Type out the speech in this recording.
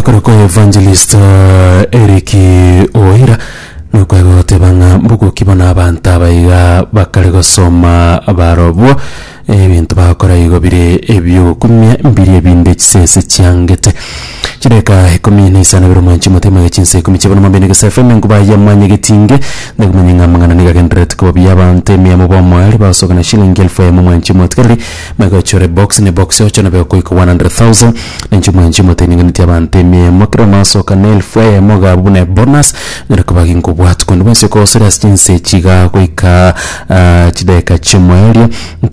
koroko evangelist Eric Oira nuko egotebanga mbugo kibona abantu abayiga bakale gosoma barobwo ebintu bakora igobire ebyo kumya mbiri ebinde kisese cyangete kireka ekomine isana biro manchi mutema y'kinse kumikibona mambene gasa FM nguba yamanye gitinge ndagumanye ngamangana nigagendret ko byabante miyamo bamwali basogana shilingi 1000 mu manchi mutkari magachore box ne box yo chana beko 100,000 nenchi manchi muteni ngati abante miyamo krama sokana 1000 mu gabune bonus ndirikubagi ngubwatu kundi bose ko serious kinse kiga koika kideka chimweli